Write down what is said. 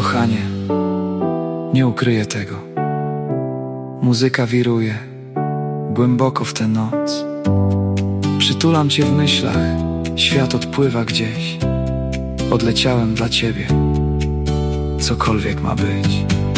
Kochanie, nie ukryję tego. Muzyka wiruje głęboko w tę noc. Przytulam cię w myślach, świat odpływa gdzieś. Odleciałem dla ciebie, cokolwiek ma być.